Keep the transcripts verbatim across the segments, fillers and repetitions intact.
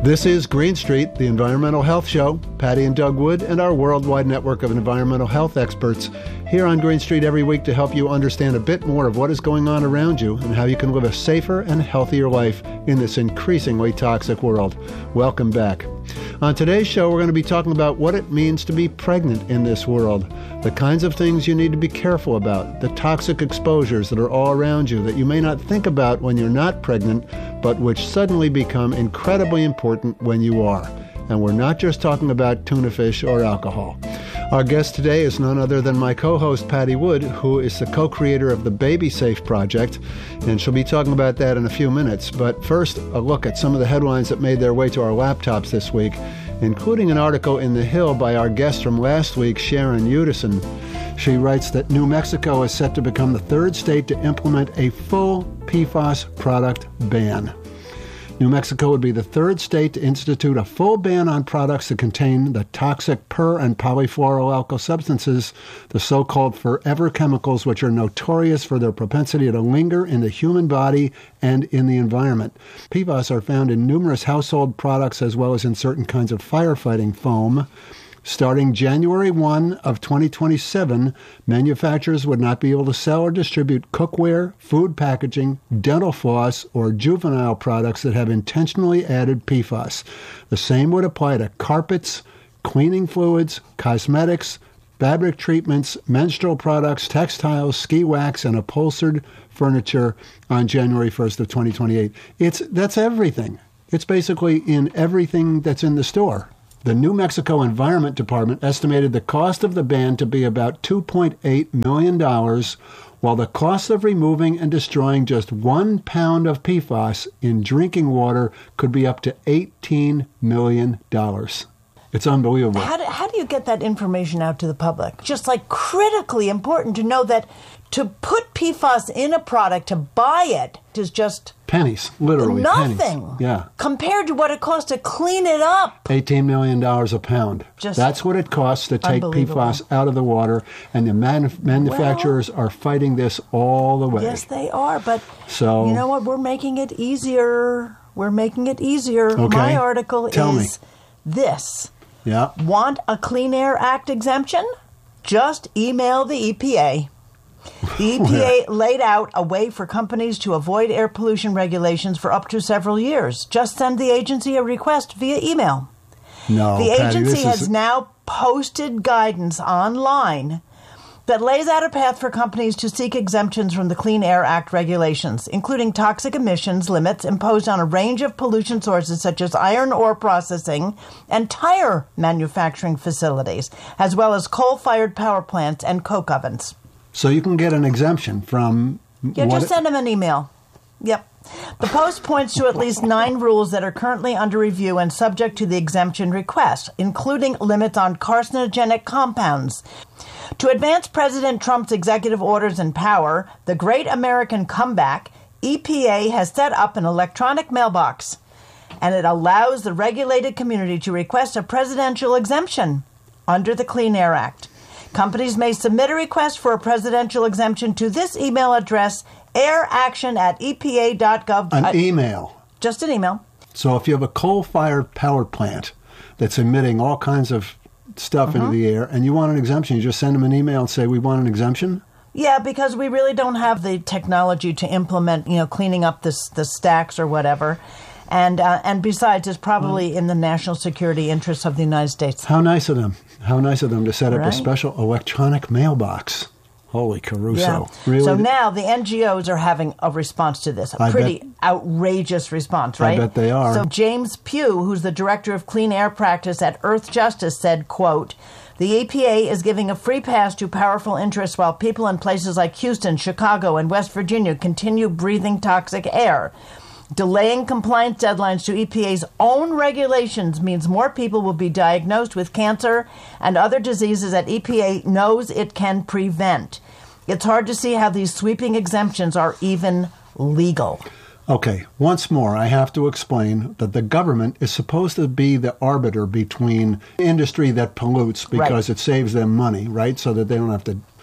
This is Green Street, the Environmental Health Show. Patty and Doug Wood and our worldwide network of environmental health experts here on Green Street every week to help you understand a bit more of what is going on around you and how you can live a safer and healthier life in this increasingly toxic world. Welcome back. On today's show, we're going to be talking about what it means to be pregnant in this world, the kinds of things you need to be careful about, the toxic exposures that are all around you that you may not think about when you're not pregnant, but which suddenly become incredibly important when you are. And we're not just talking about tuna fish or alcohol. Our guest today is none other than my co-host, Patty Wood, who is the co-creator of the Baby Safe Project, and she'll be talking about that in a few minutes. But first, a look at some of the headlines that made their way to our laptops this week, including an article in The Hill by our guest from last week, Sharon Udison. She writes that New Mexico is set to become the third state to implement a full P FAS product ban. New Mexico would be the third state to institute a full ban on products that contain the toxic per- and polyfluoroalkyl substances, the so-called forever chemicals, which are notorious for their propensity to linger in the human body and in the environment. P FAS are found in numerous household products as well as in certain kinds of firefighting foam. Starting January first of twenty twenty-seven, manufacturers would not be able to sell or distribute cookware, food packaging, dental floss, or juvenile products that have intentionally added P FAS. The same would apply to carpets, cleaning fluids, cosmetics, fabric treatments, menstrual products, textiles, ski wax, and upholstered furniture on January first of twenty twenty-eight. It's that's everything. It's basically in everything that's in the store. The New Mexico Environment Department estimated the cost of the ban to be about two point eight million dollars, while the cost of removing and destroying just one pound of P FAS in drinking water could be up to eighteen million dollars. It's unbelievable. How do, how do you get that information out to the public? Just like critically important to know that to put P FAS in a product, to buy it, is just pennies, literally nothing. Pennies. Yeah. Compared to what it costs to clean it up. eighteen million dollars a pound. Just That's what it costs to take P FAS out of the water, and the man- manufacturers well, are fighting this all the way. Yes, they are, but so, you know what? We're making it easier. We're making it easier. Okay. My article Tell is me. this. Yeah. Want a Clean Air Act exemption? Just email the E P A. The E P A laid out a way for companies to avoid air pollution regulations for up to several years. Just send the agency a request via email. No, the Patty, agency has is... now posted guidance online that lays out a path for companies to seek exemptions from the Clean Air Act regulations, including toxic emissions limits imposed on a range of pollution sources such as iron ore processing and tire manufacturing facilities, as well as coal-fired power plants and coke ovens. So you can get an exemption from... Yeah, just send them an email. Yep. The post points to at least nine rules that are currently under review and subject to the exemption request, including limits on carcinogenic compounds. To advance President Trump's executive orders and power, the Great American Comeback, E P A has set up an electronic mailbox, and it allows the regulated community to request a presidential exemption under the Clean Air Act. Companies may submit a request for a presidential exemption to this email address, airaction at e p a dot gov. An uh, email. Just an email. So if you have a coal-fired power plant that's emitting all kinds of stuff mm-hmm. into the air and you want an exemption, you just send them an email and say, we want an exemption? Yeah, because we really don't have the technology to implement, you know, cleaning up this, the stacks or whatever. And uh, and besides, it's probably well, in the national security interests of the United States. How nice of them. How nice of them to set up right. a special electronic mailbox. Holy Caruso. Yeah. Really? So now the N G Os are having a response to this, a I pretty bet, outrageous response, right? I bet they are. So James Pugh, who's the director of clean air practice at Earth Justice, said, quote, the E P A is giving a free pass to powerful interests while people in places like Houston, Chicago, and West Virginia continue breathing toxic air. Delaying compliance deadlines to E P A's own regulations means more people will be diagnosed with cancer and other diseases that E P A knows it can prevent. It's hard to see how these sweeping exemptions are even legal. Okay, once more, I have to explain that the government is supposed to be the arbiter between industry that pollutes because right. it saves them money, right, so that they don't have to...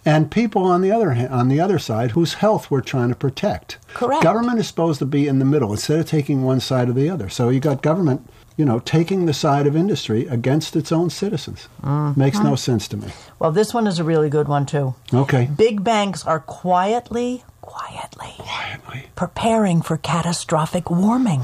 and people on the other hand, on the other side whose health we're trying to protect. Correct. Government is supposed to be in the middle instead of taking one side or the other. So you got government, you know, taking the side of industry against its own citizens. Mm-hmm. Makes no sense to me. Well, this one is a really good one, too. Okay. Big banks are quietly, quietly, quietly preparing for catastrophic warming.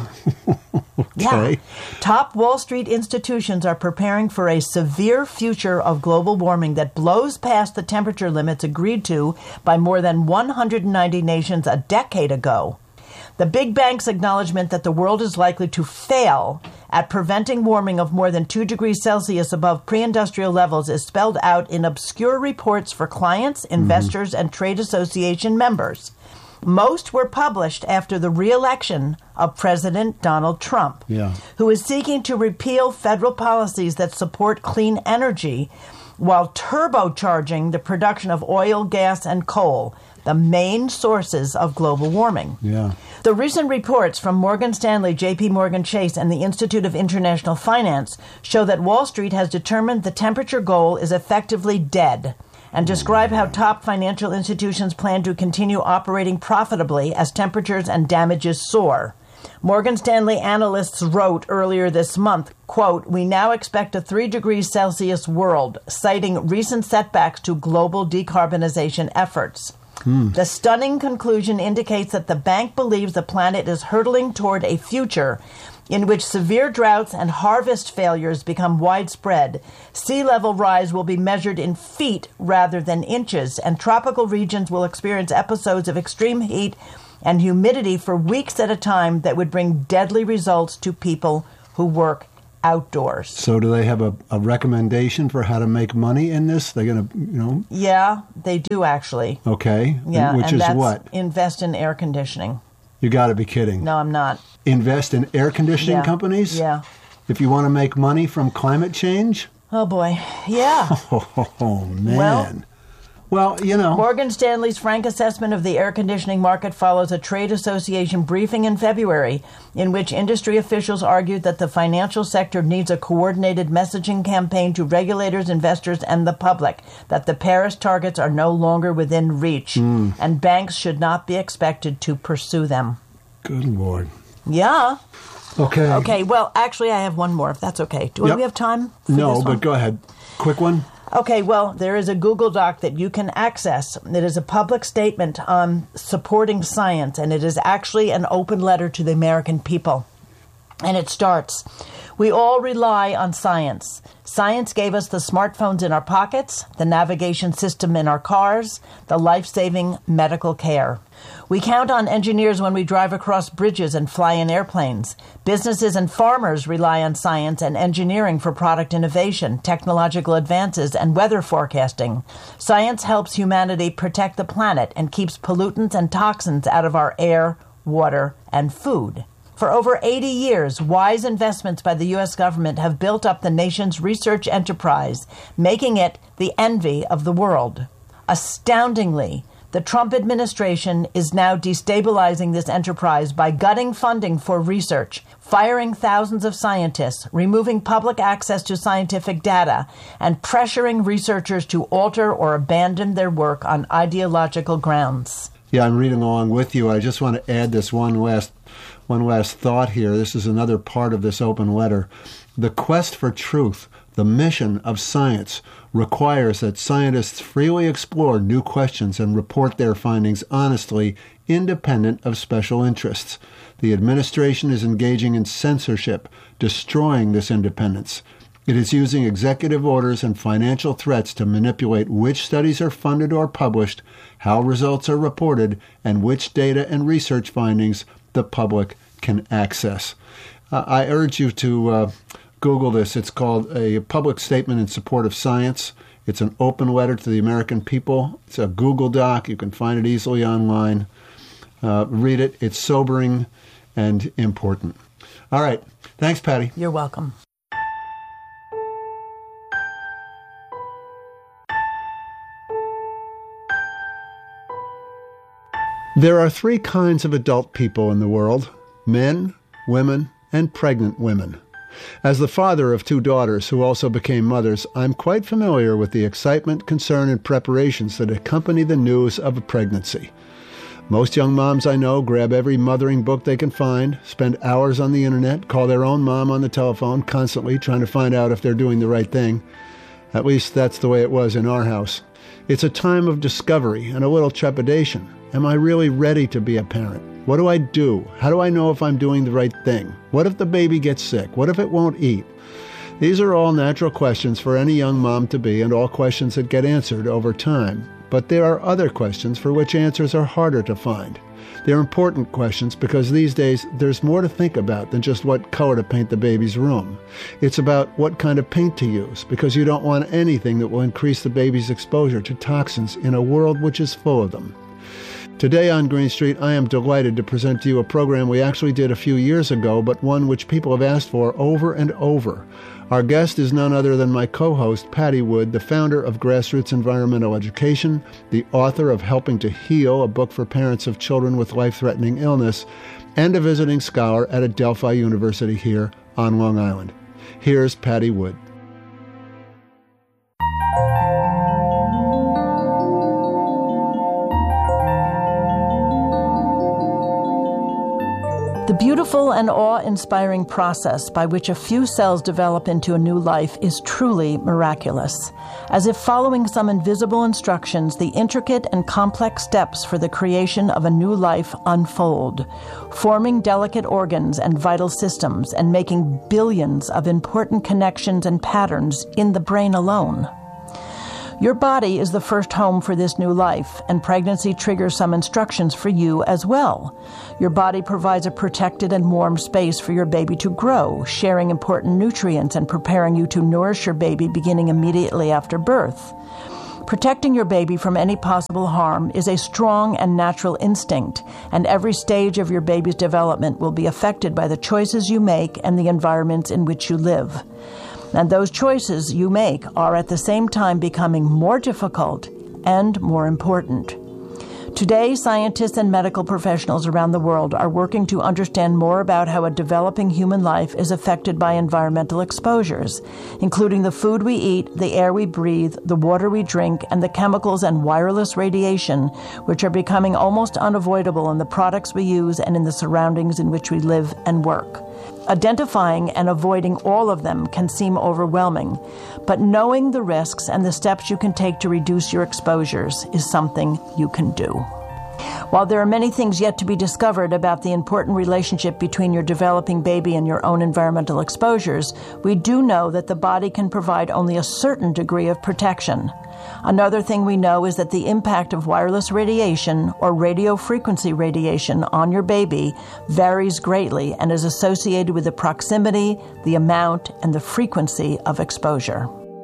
Okay. Yeah. Top Wall Street institutions are preparing for a severe future of global warming that blows past the temperature limits agreed to by more than one hundred ninety nations a decade ago. The big banks' acknowledgement that the world is likely to fail at preventing warming of more than two degrees Celsius above pre-industrial levels is spelled out in obscure reports for clients, investors, mm-hmm. and trade association members. Most were published after the re-election of President Donald Trump, yeah. who is seeking to repeal federal policies that support clean energy while turbocharging the production of oil, gas, and coal, the main sources of global warming. Yeah. The recent reports from Morgan Stanley, J P Morgan Chase, and the Institute of International Finance show that Wall Street has determined the temperature goal is effectively dead, and describe how top financial institutions plan to continue operating profitably as temperatures and damages soar. Morgan Stanley analysts wrote earlier this month, quote, "We now expect a three degrees Celsius world," citing recent setbacks to global decarbonization efforts. Hmm. The stunning conclusion indicates that the bank believes the planet is hurtling toward a future in which severe droughts and harvest failures become widespread. Sea level rise will be measured in feet rather than inches, and tropical regions will experience episodes of extreme heat and humidity for weeks at a time that would bring deadly results to people who work outdoors. So do they have a, a recommendation for how to make money in this? They're going to, you know? Yeah, they do actually. Okay. Yeah, Which and is that's what? Invest in air conditioning. You got to be kidding. No, I'm not. Invest in air conditioning yeah. companies? Yeah. If you want to make money from climate change? Oh, boy. Yeah. Oh, oh man. Well, well, you know. Morgan Stanley's frank assessment of the air conditioning market follows a trade association briefing in February in which industry officials argued that the financial sector needs a coordinated messaging campaign to regulators, investors, and the public, that the Paris targets are no longer within reach, mm. and banks should not be expected to pursue them. Good Lord. Yeah. Okay. Okay, well, actually, I have one more, if that's okay. Do yep. we have time for No, this but one? go ahead. Quick one. Okay, well, there is a Google Doc that you can access. It is a public statement on supporting science, and it is actually an open letter to the American people. And it starts, "We all rely on science. Science gave us the smartphones in our pockets, the navigation system in our cars, the life-saving medical care. We count on engineers when we drive across bridges and fly in airplanes. Businesses and farmers rely on science and engineering for product innovation, technological advances, and weather forecasting. Science helps humanity protect the planet and keeps pollutants and toxins out of our air, water, and food. For over eighty years, wise investments by the U S government have built up the nation's research enterprise, making it the envy of the world. Astoundingly, the Trump administration is now destabilizing this enterprise by gutting funding for research, firing thousands of scientists, removing public access to scientific data, and pressuring researchers to alter or abandon their work on ideological grounds." Yeah, I'm reading along with you. I just want to add this one last one last thought here. This is another part of this open letter. The quest for truth, the mission of science, requires that scientists freely explore new questions and report their findings honestly, independent of special interests. The administration is engaging in censorship, destroying this independence. It is using executive orders and financial threats to manipulate which studies are funded or published, how results are reported, and which data and research findings the public can access. Uh, I urge you to uh, Google this. It's called A Public Statement in Support of Science. It's an open letter to the American people. It's a Google Doc. You can find it easily online. Uh, read it. It's sobering and important. All right. Thanks, Patty. You're welcome. There are three kinds of adult people in the world: men, women, and pregnant women. As the father of two daughters who also became mothers, I'm quite familiar with the excitement, concern, and preparations that accompany the news of a pregnancy. Most young moms I know grab every mothering book they can find, spend hours on the internet, call their own mom on the telephone, constantly trying to find out if they're doing the right thing. At least that's the way it was in our house. It's a time of discovery and a little trepidation. Am I really ready to be a parent? What do I do? How do I know if I'm doing the right thing? What if the baby gets sick? What if it won't eat? These are all natural questions for any young mom-to-be and all questions that get answered over time. But there are other questions for which answers are harder to find. They're important questions because these days there's more to think about than just what color to paint the baby's room. It's about what kind of paint to use, because you don't want anything that will increase the baby's exposure to toxins in a world which is full of them. Today on Green Street, I am delighted to present to you a program we actually did a few years ago, but one which people have asked for over and over. Our guest is none other than my co-host, Patty Wood, the founder of Grassroots Environmental Education, the author of Helping to Heal, a book for parents of children with life-threatening illness, and a visiting scholar at Adelphi University here on Long Island. Here's Patty Wood. The beautiful and awe-inspiring process by which a few cells develop into a new life is truly miraculous. As if following some invisible instructions, the intricate and complex steps for the creation of a new life unfold, forming delicate organs and vital systems and making billions of important connections and patterns in the brain alone. Your body is the first home for this new life, and pregnancy triggers some instructions for you as well. Your body provides a protected and warm space for your baby to grow, sharing important nutrients and preparing you to nourish your baby beginning immediately after birth. Protecting your baby from any possible harm is a strong and natural instinct, and every stage of your baby's development will be affected by the choices you make and the environments in which you live. And those choices you make are at the same time becoming more difficult and more important. Today, scientists and medical professionals around the world are working to understand more about how a developing human life is affected by environmental exposures, including the food we eat, the air we breathe, the water we drink, and the chemicals and wireless radiation, which are becoming almost unavoidable in the products we use and in the surroundings in which we live and work. Identifying and avoiding all of them can seem overwhelming, but knowing the risks and the steps you can take to reduce your exposures is something you can do. While there are many things yet to be discovered about the important relationship between your developing baby and your own environmental exposures, we do know that the body can provide only a certain degree of protection. Another thing we know is that the impact of wireless radiation or radio frequency radiation on your baby varies greatly and is associated with the proximity, the amount, and the frequency of exposure.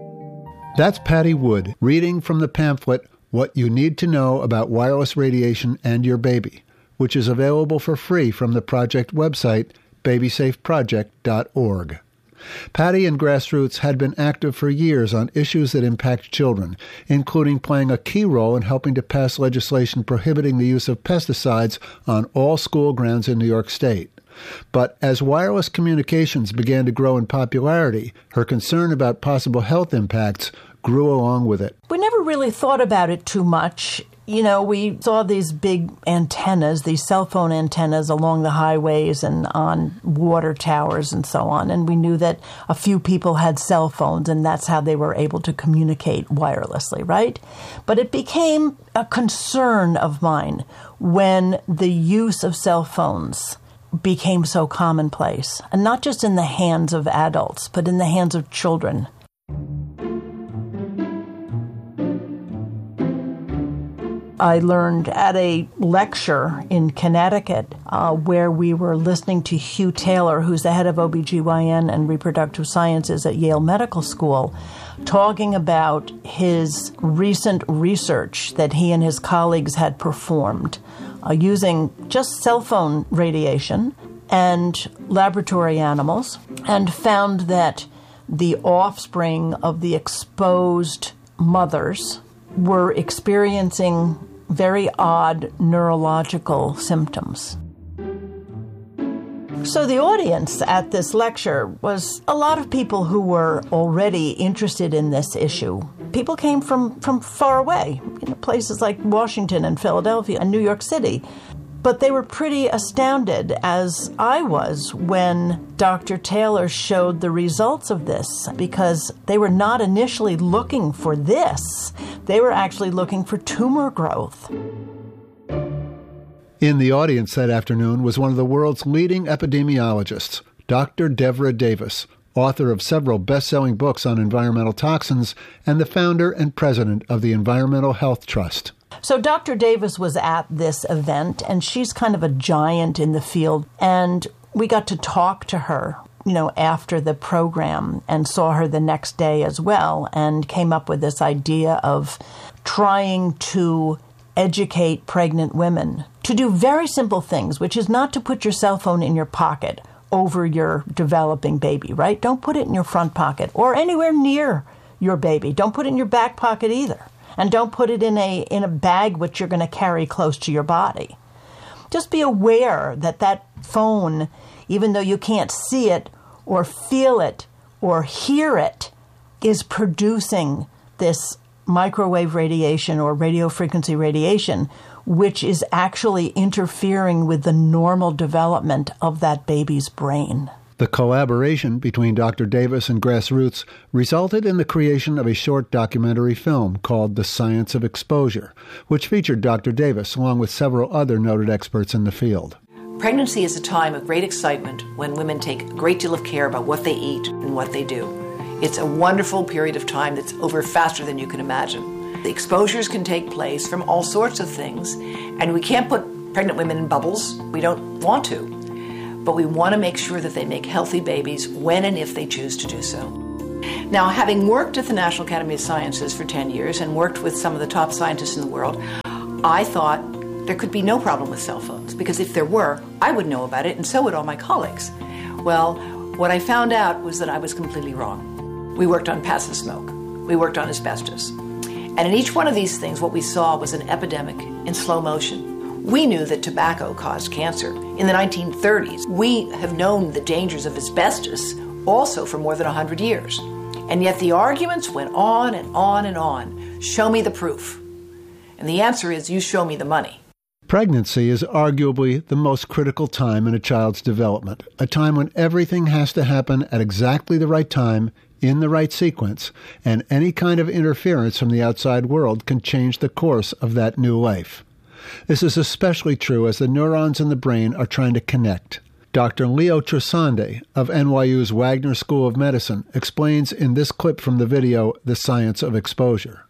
That's Patty Wood reading from the pamphlet What You Need to Know About Wireless Radiation and Your Baby, which is available for free from the project website baby safe project dot org. Patty and Grassroots had been active for years on issues that impact children, including playing a key role in helping to pass legislation prohibiting the use of pesticides on all school grounds in New York State. But as wireless communications began to grow in popularity, her concern about possible health impacts grew along with it. We never really thought about it too much. You know, we saw these big antennas, these cell phone antennas along the highways and on water towers and so on. And we knew that a few people had cell phones and that's how they were able to communicate wirelessly, right? But it became a concern of mine when the use of cell phones became so commonplace. And not just in the hands of adults, but in the hands of children. I learned at a lecture in Connecticut uh, where we were listening to Hugh Taylor, who's the head of O B G Y N and reproductive sciences at Yale Medical School, talking about his recent research that he and his colleagues had performed uh, using just cell phone radiation and laboratory animals, and found that the offspring of the exposed mothers were experiencing very odd neurological symptoms. So the audience at this lecture was a lot of people who were already interested in this issue. People came from, from far away, you know, places like Washington and Philadelphia and New York City. But they were pretty astounded, as I was, when Doctor Taylor showed the results of this, because they were not initially looking for this. They were actually looking for tumor growth. In the audience that afternoon was one of the world's leading epidemiologists, Doctor Devra Davis, author of several best-selling books on environmental toxins and the founder and president of the Environmental Health Trust. So Doctor Davis was at this event, and she's kind of a giant in the field, and we got to talk to her, you know, after the program, and saw her the next day as well, and came up with this idea of trying to educate pregnant women to do very simple things, which is not to put your cell phone in your pocket over your developing baby, right? Don't put it in your front pocket or anywhere near your baby. Don't put it in your back pocket either. And don't put it in a in a bag which you're going to carry close to your body. Just be aware that that phone, even though you can't see it or feel it or hear it, is producing this microwave radiation or radio frequency radiation, which is actually interfering with the normal development of that baby's brain. The collaboration between Doctor Davis and Grassroots resulted in the creation of a short documentary film called The Science of Exposure, which featured Doctor Davis along with several other noted experts in the field. Pregnancy is a time of great excitement when women take a great deal of care about what they eat and what they do. It's a wonderful period of time that's over faster than you can imagine. The exposures can take place from all sorts of things, and we can't put pregnant women in bubbles. We don't want to. But we want to make sure that they make healthy babies when and if they choose to do so. Now, having worked at the National Academy of Sciences for ten years and worked with some of the top scientists in the world, I thought there could be no problem with cell phones, because if there were, I would know about it and so would all my colleagues. Well, what I found out was that I was completely wrong. We worked on passive smoke. We worked on asbestos. And in each one of these things, what we saw was an epidemic in slow motion. We knew that tobacco caused cancer in the nineteen thirties. We have known the dangers of asbestos also for more than one hundred years. And yet the arguments went on and on and on. Show me the proof. And the answer is, you show me the money. Pregnancy is arguably the most critical time in a child's development, a time when everything has to happen at exactly the right time, in the right sequence, and any kind of interference from the outside world can change the course of that new life. This is especially true as the neurons in the brain are trying to connect. Doctor Leo Trasande of N Y U's Wagner School of Medicine explains in this clip from the video, The Science of Exposure.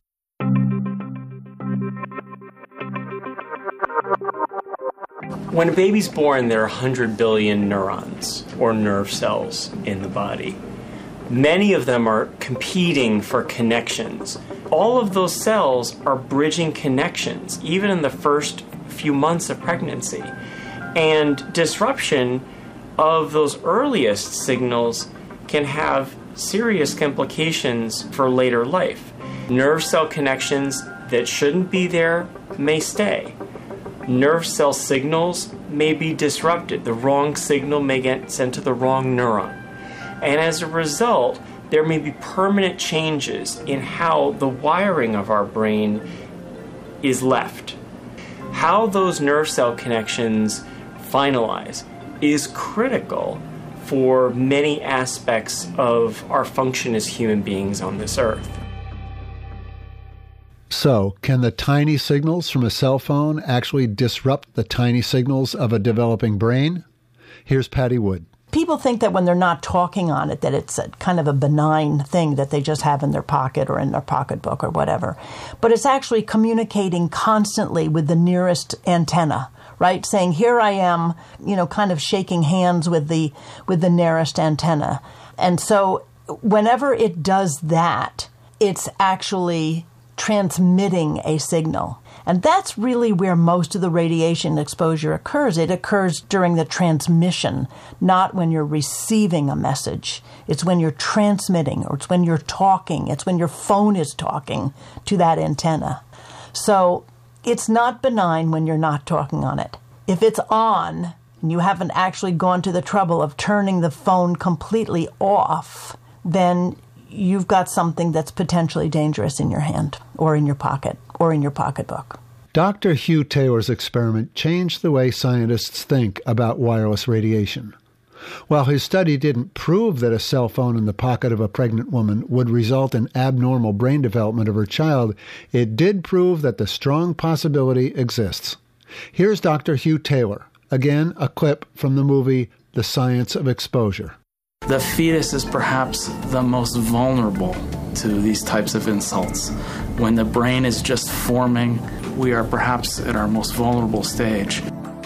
When a baby's born, there are one hundred billion neurons, or nerve cells, in the body. Many of them are competing for connections. All of those cells are bridging connections, even in the first few months of pregnancy. And disruption of those earliest signals can have serious implications for later life. Nerve cell connections that shouldn't be there may stay. Nerve cell signals may be disrupted. The wrong signal may get sent to the wrong neuron. And as a result, there may be permanent changes in how the wiring of our brain is left. How those nerve cell connections finalize is critical for many aspects of our function as human beings on this earth. So, can the tiny signals from a cell phone actually disrupt the tiny signals of a developing brain? Here's Patty Wood. People think that when they're not talking on it, that it's a kind of a benign thing that they just have in their pocket or in their pocketbook or whatever. But it's actually communicating constantly with the nearest antenna, right? Saying, here I am, you know, kind of shaking hands with the with the nearest antenna. And so whenever it does that, it's actually transmitting a signal. And that's really where most of the radiation exposure occurs. It occurs during the transmission, not when you're receiving a message. It's when you're transmitting, or it's when you're talking. It's when your phone is talking to that antenna. So it's not benign when you're not talking on it. If it's on, and you haven't actually gone to the trouble of turning the phone completely off, then you've got something that's potentially dangerous in your hand or in your pocket or in your pocketbook. Doctor Hugh Taylor's experiment changed the way scientists think about wireless radiation. While his study didn't prove that a cell phone in the pocket of a pregnant woman would result in abnormal brain development of her child, it did prove that the strong possibility exists. Here's Doctor Hugh Taylor, again a clip from the movie The Science of Exposure. The fetus is perhaps the most vulnerable to these types of insults. When the brain is just forming, we are perhaps at our most vulnerable stage.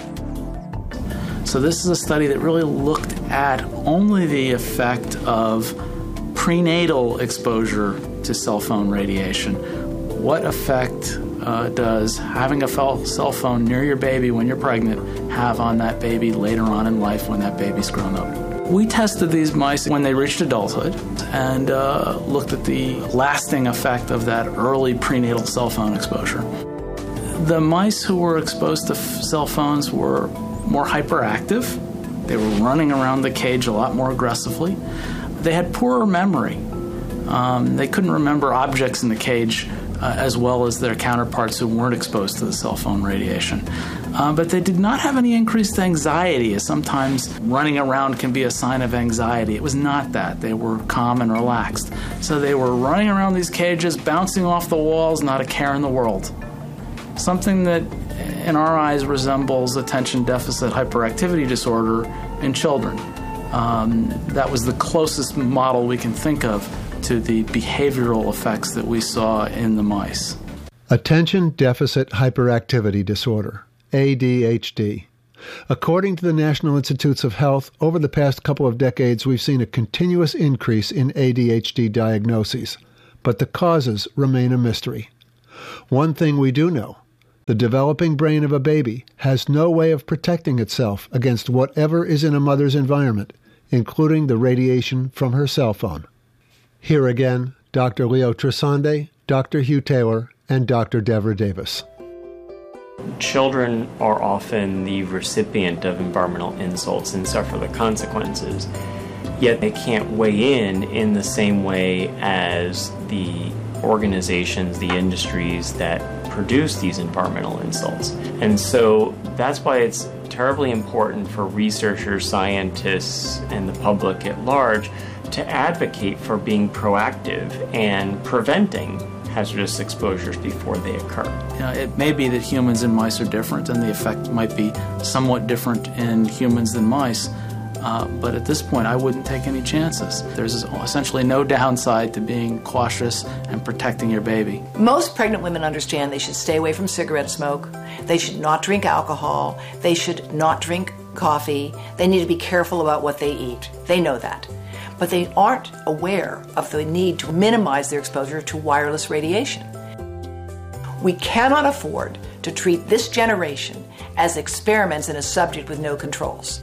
So this is a study that really looked at only the effect of prenatal exposure to cell phone radiation. What effect uh, does having a cell phone near your baby when you're pregnant have on that baby later on in life when that baby's grown up? We tested these mice when they reached adulthood and uh, looked at the lasting effect of that early prenatal cell phone exposure. The mice who were exposed to f- cell phones were more hyperactive. They were running around the cage a lot more aggressively. They had poorer memory. Um, they couldn't remember objects in the cage uh, as well as their counterparts who weren't exposed to the cell phone radiation. Uh, but they did not have any increased anxiety, as sometimes running around can be a sign of anxiety. It was not that. They were calm and relaxed. So they were running around these cages, bouncing off the walls, not a care in the world. Something that, in our eyes, resembles attention deficit hyperactivity disorder in children. Um, that was the closest model we can think of to the behavioral effects that we saw in the mice. Attention deficit hyperactivity disorder, A D H D. According to the National Institutes of Health, over the past couple of decades, we've seen a continuous increase in A D H D diagnoses, but the causes remain a mystery. One thing we do know: the developing brain of a baby has no way of protecting itself against whatever is in a mother's environment, including the radiation from her cell phone. Here again, Doctor Leo Tresande, Doctor Hugh Taylor, and Doctor Devra Davis. Children are often the recipient of environmental insults and suffer the consequences, yet they can't weigh in in the same way as the organizations, the industries that produce these environmental insults. And so that's why it's terribly important for researchers, scientists, and the public at large to advocate for being proactive and preventing hazardous exposures before they occur. You know, it may be that humans and mice are different, and the effect might be somewhat different in humans than mice. Uh, but at this point, I wouldn't take any chances. There's essentially no downside to being cautious and protecting your baby. Most pregnant women understand they should stay away from cigarette smoke. They should not drink alcohol. They should not drink coffee. They need to be careful about what they eat. They know that. But they aren't aware of the need to minimize their exposure to wireless radiation. We cannot afford to treat this generation as experiments in a subject with no controls.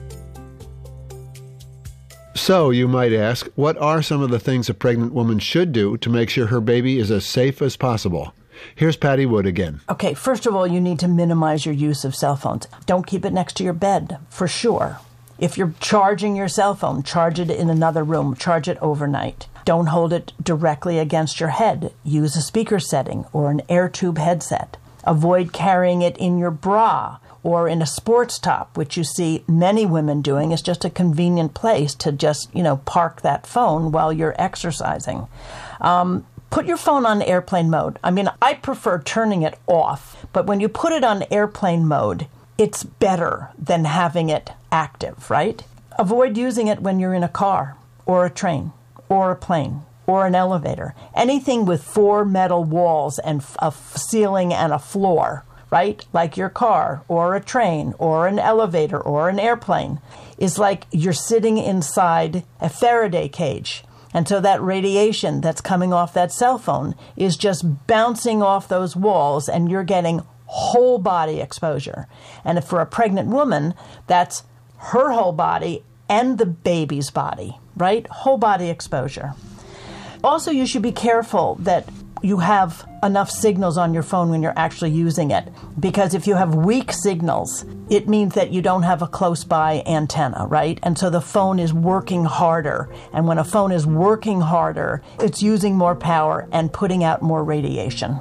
So, you might ask, what are some of the things a pregnant woman should do to make sure her baby is as safe as possible? Here's Patty Wood again. Okay, first of all, you need to minimize your use of cell phones. Don't keep it next to your bed, for sure. If you're charging your cell phone, charge it in another room. Charge it overnight. Don't hold it directly against your head. Use a speaker setting or an air tube headset. Avoid carrying it in your bra or in a sports top, which you see many women doing. It's just a convenient place to just, you know, park that phone while you're exercising. Um, put your phone on airplane mode. I mean, I prefer turning it off, but when you put it on airplane mode, it's better than having it active, right? Avoid using it when you're in a car or a train or a plane or an elevator. Anything with four metal walls and a ceiling and a floor, right? Like your car or a train or an elevator or an airplane is like you're sitting inside a Faraday cage. And so that radiation that's coming off that cell phone is just bouncing off those walls and you're getting whole body exposure. And if for a pregnant woman, that's her whole body and the baby's body, right? Whole body exposure. Also, you should be careful that you have enough signals on your phone when you're actually using it. Because if you have weak signals, it means that you don't have a close by antenna, right? And so the phone is working harder. And when a phone is working harder, it's using more power and putting out more radiation.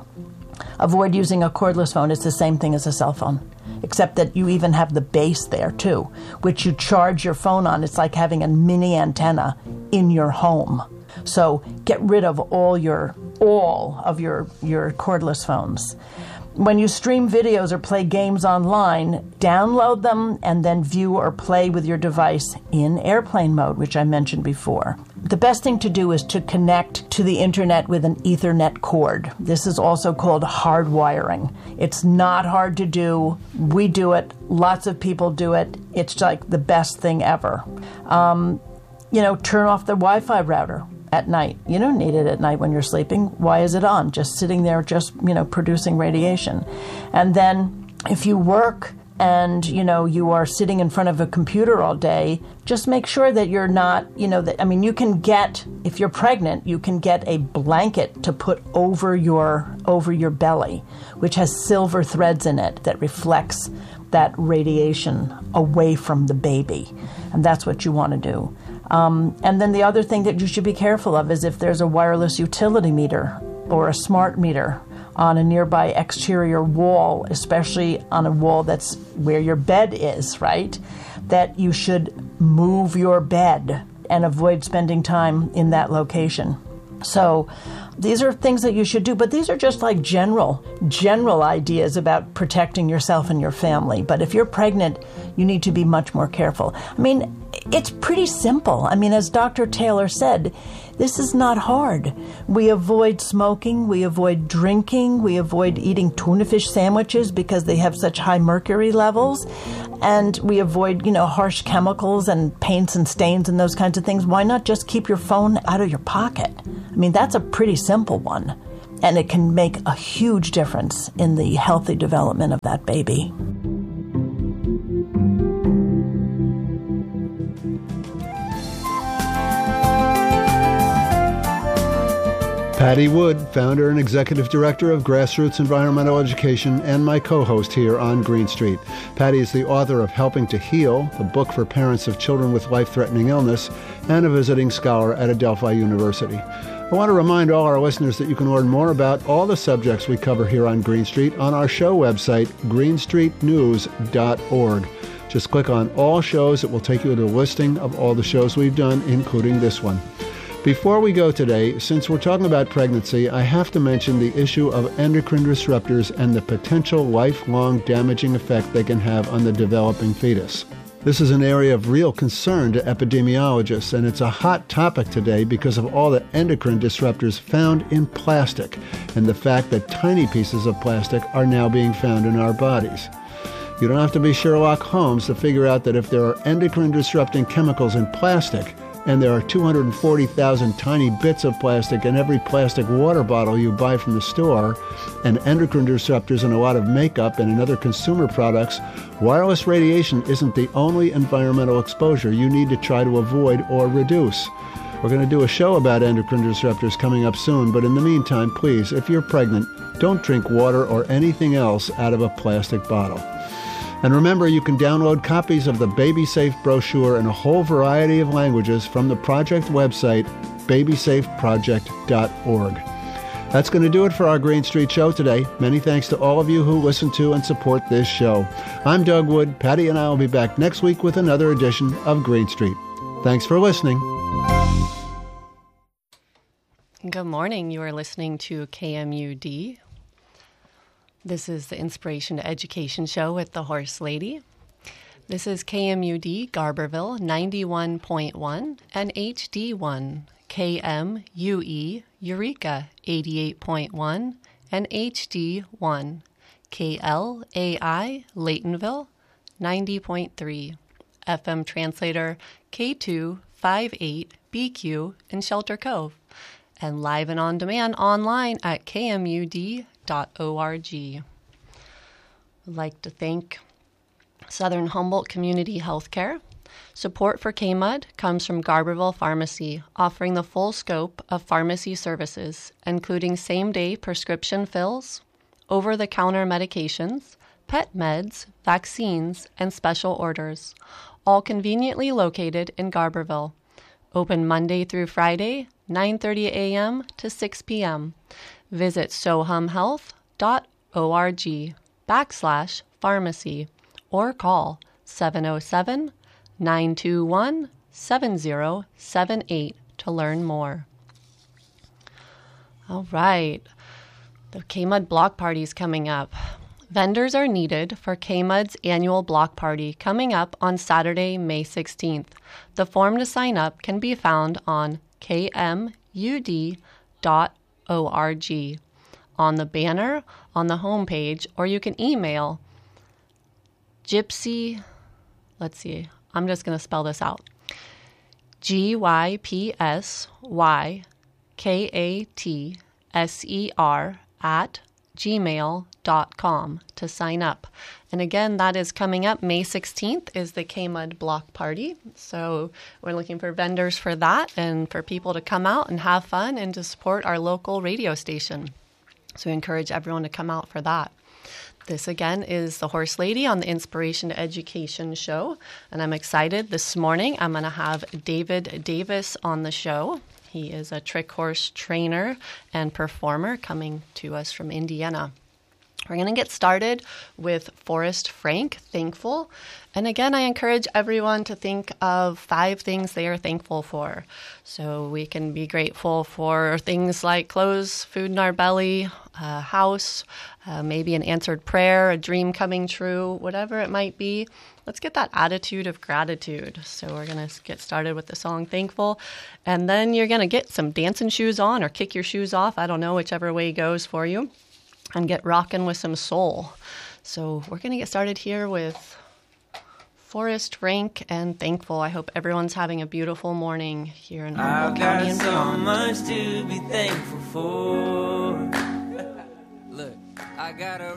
Avoid using a cordless phone. It's the same thing as a cell phone, except that you even have the base there too, which you charge your phone on. It's like having a mini antenna in your home. So get rid of all your all of your, your cordless phones. When you stream videos or play games online, download them and then view or play with your device in airplane mode, which I mentioned before. The best thing to do is to connect to the internet with an Ethernet cord. This is also called hardwiring. It's not hard to do. We do it. Lots of people do it. It's like the best thing ever. Um, you know, turn off the Wi-Fi router at night. You don't need it at night when you're sleeping. Why is it on? Just sitting there, just, you know, producing radiation. And then if you work and, you know, you are sitting in front of a computer all day, just make sure that you're not, you know, that, I mean, you can get, if you're pregnant, you can get a blanket to put over your, over your belly, which has silver threads in it that reflects that radiation away from the baby. And that's what you want to do. Um, and then the other thing that you should be careful of is if there's a wireless utility meter or a smart meter on a nearby exterior wall, especially on a wall that's where your bed is, right? That you should move your bed and avoid spending time in that location. So these are things that you should do, but these are just like general, general ideas about protecting yourself and your family. But if you're pregnant, you need to be much more careful. I mean, it's pretty simple. I mean, as Doctor Taylor said, this is not hard. We avoid smoking, we avoid drinking, we avoid eating tuna fish sandwiches because they have such high mercury levels, and we avoid, you know, harsh chemicals and paints and stains and those kinds of things. Why not just keep your phone out of your pocket? I mean, that's a pretty simple one, and it can make a huge difference in the healthy development of that baby. Patty Wood, founder and executive director of Grassroots Environmental Education and my co-host here on Green Street. Patty is the author of Helping to Heal, the book for parents of children with life-threatening illness, and a visiting scholar at Adelphi University. I want to remind all our listeners that you can learn more about all the subjects we cover here on Green Street on our show website, green street news dot org. Just click on All Shows. It will take you to a listing of all the shows we've done, including this one. Before we go today, since we're talking about pregnancy, I have to mention the issue of endocrine disruptors and the potential lifelong damaging effect they can have on the developing fetus. This is an area of real concern to epidemiologists, and it's a hot topic today because of all the endocrine disruptors found in plastic and the fact that tiny pieces of plastic are now being found in our bodies. You don't have to be Sherlock Holmes to figure out that if there are endocrine disrupting chemicals in plastic, and there are two hundred forty thousand tiny bits of plastic in every plastic water bottle you buy from the store, and endocrine disruptors in a lot of makeup and in other consumer products, wireless radiation isn't the only environmental exposure you need to try to avoid or reduce. We're going to do a show about endocrine disruptors coming up soon, but in the meantime, please, if you're pregnant, don't drink water or anything else out of a plastic bottle. And remember, you can download copies of the Baby Safe brochure in a whole variety of languages from the project website, baby safe project dot org. That's going to do it for our Green Street show today. Many thanks to all of you who listen to and support this show. I'm Doug Wood. Patty and I will be back next week with another edition of Green Street. Thanks for listening. Good morning. You are listening to K M U D. This is the Inspiration to Education show with the Horse Lady. This is K M U D Garberville ninety-one point one and H D one, K M U E Eureka eighty-eight point one and H D one, K L A I Laytonville ninety point three, F M translator K two fifty-eight B Q in Shelter Cove, and live and on demand online at k m u d dot org. I'd like to thank Southern Humboldt Community Healthcare Support for K M U D comes from Garberville Pharmacy, offering the full scope of pharmacy services, including same-day prescription fills, over-the-counter medications, pet meds, vaccines, and special orders, all conveniently located in Garberville. Open Monday through Friday, nine thirty a.m. to six p.m. Visit sohumhealth dot org backslash pharmacy or call seven oh seven, nine two one, seven oh seven eight to learn more. All right. The K M U D block party is coming up. Vendors are needed for K M U D's annual block party coming up on Saturday, May sixteenth. The form to sign up can be found on k m u d dot org on the banner on the homepage, or you can email Gypsy, let's see, I'm just going to spell this out. G Y P S Y K A T S E R at gmail dot com to sign up. And again, that is coming up. May sixteenth is the K M U D block party. So we're looking for vendors for that and for people to come out and have fun and to support our local radio station. So we encourage everyone to come out for that. This, again, is the Horse Lady on the Inspiration to Education show. And I'm excited. This morning, I'm going to have David Davis on the show. He is a trick horse trainer and performer coming to us from Indiana. We're going to get started with Forrest Frank, Thankful. And again, I encourage everyone to think of five things they are thankful for. So we can be grateful for things like clothes, food in our belly, a house, uh, maybe an answered prayer, a dream coming true, whatever it might be. Let's get that attitude of gratitude. So we're going to get started with the song Thankful. And then you're going to get some dancing shoes on or kick your shoes off. I don't know, whichever way goes for you. And get rocking with some soul. So we're going to get started here with Forrest Frank and Thankful. I hope everyone's having a beautiful morning here in Humboldt County and beyond. I've got so much to be thankful for. Look, I got a